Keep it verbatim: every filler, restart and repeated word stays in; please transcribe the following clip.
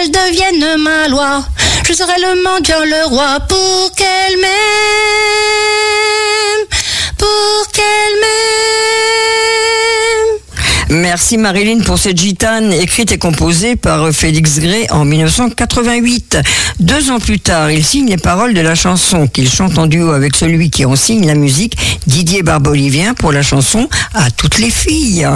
mariage devienne ma loi. Je serai le mendiant, le roi, pour qu'elle m'aime, pour qu'elle m'aime. Merci Marilyn pour cette gitane écrite et composée par Félix Gray en dix-neuf cent quatre-vingt-huit. Deux ans plus tard, il signe les paroles de la chanson qu'il chante en duo avec celui qui en signe la musique, Didier Barbelivien, pour la chanson À toutes les filles.